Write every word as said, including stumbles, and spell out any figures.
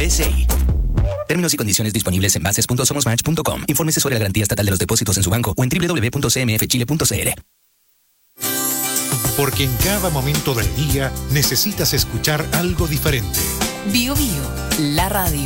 S I. Términos y condiciones disponibles en bases punto somosmatch punto com. Infórmese sobre la garantía estatal de los depósitos en su banco o en doble u doble u doble u punto c m f chile punto c l. Porque en cada momento del día necesitas escuchar algo diferente. Bio Bio, la radio.